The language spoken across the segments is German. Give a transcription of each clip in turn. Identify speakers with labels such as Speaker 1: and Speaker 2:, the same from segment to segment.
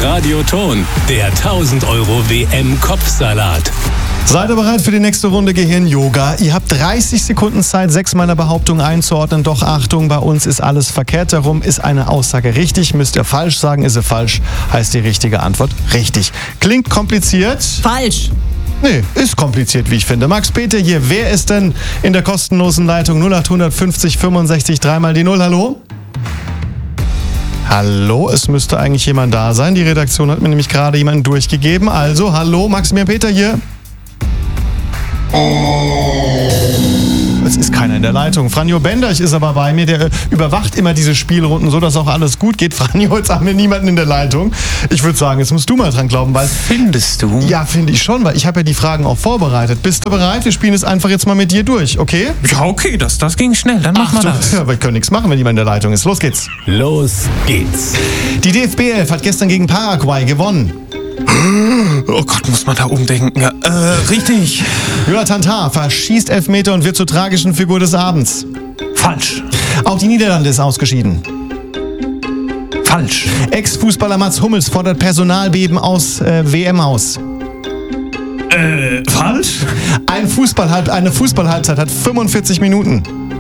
Speaker 1: Radioton, der 1000 Euro WM-Kopfsalat.
Speaker 2: Seid ihr bereit für die nächste Runde Gehirn-Yoga? Ihr habt 30 Sekunden Zeit, 6 meiner Behauptungen einzuordnen. Doch Achtung, bei uns ist alles verkehrt herum. Ist eine Aussage richtig, müsst ihr falsch sagen. Ist sie falsch, heißt die richtige Antwort richtig. Klingt kompliziert?
Speaker 3: Falsch.
Speaker 2: Nee, ist kompliziert, wie ich finde. Max Peter hier, wer ist denn in der kostenlosen Leitung 0800 50 65 3 mal die 0? Hallo? Hallo, es müsste eigentlich jemand da sein. Die Redaktion hat mir nämlich gerade jemanden durchgegeben. Also, hallo, Maximilian Peter hier. Es ist keiner in der Leitung. Franjo Benderch ist aber bei mir, der überwacht immer diese Spielrunden, so dass auch alles gut geht. Franjo, jetzt haben wir niemanden in der Leitung. Ich würde sagen, jetzt musst du mal dran glauben, weil...
Speaker 4: Findest du?
Speaker 2: Ja, finde ich schon, weil ich habe ja die Fragen auch vorbereitet. Bist du bereit? Wir spielen es einfach jetzt mal mit dir durch, okay?
Speaker 4: Ja, okay, das ging schnell. Dann machen wir das.
Speaker 2: Ja, wir können nichts machen, wenn jemand in der Leitung ist. Los geht's.
Speaker 1: Los geht's.
Speaker 2: Die DFB 11 hat gestern gegen Paraguay gewonnen.
Speaker 4: Oh Gott, muss man da umdenken. Richtig.
Speaker 2: Jonathan Tah verschießt Elfmeter und wird zur tragischen Figur des Abends.
Speaker 4: Falsch.
Speaker 2: Auch die Niederlande ist ausgeschieden.
Speaker 4: Falsch.
Speaker 2: Ex-Fußballer Mats Hummels fordert Personalbeben aus WM aus.
Speaker 4: Falsch?
Speaker 2: Eine Fußballhalbzeit hat 45 Minuten.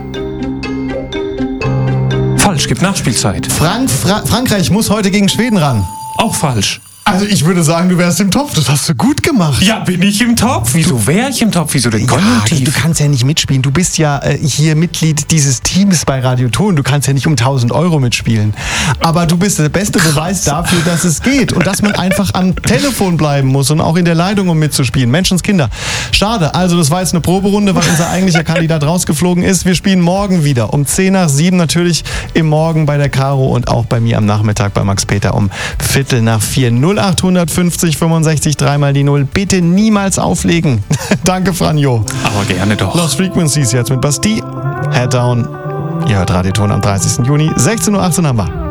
Speaker 4: Falsch, gibt Nachspielzeit.
Speaker 2: Frankreich muss heute gegen Schweden ran.
Speaker 4: Auch falsch.
Speaker 2: Also ich würde sagen, du wärst im Topf. Das hast du gut gemacht.
Speaker 4: Ja, bin ich im Topf? Wieso wäre ich im Topf? Wieso denn Konjunktiv?
Speaker 2: Du kannst ja nicht mitspielen. Du bist ja hier Mitglied dieses Teams bei Radioton. Du kannst ja nicht um 1000 Euro mitspielen. Aber du bist der beste Beweis dafür, dass es geht. Und dass man einfach am Telefon bleiben muss und auch in der Leitung, um mitzuspielen. Menschenskinder. Schade. Also das war jetzt eine Proberunde, weil unser eigentlicher Kandidat rausgeflogen ist. Wir spielen morgen wieder. Um 10 nach 7 natürlich im Morgen bei der Caro und auch bei mir am Nachmittag bei Max Peter um 3:15. 0850 65 3 mal die 0. Bitte niemals auflegen. Danke, Franjo.
Speaker 4: Aber gerne doch.
Speaker 2: Lost Frequencies jetzt mit Bastille. Head Down. Ihr hört Radioton am 30. Juni. 16:18 Uhr haben wir.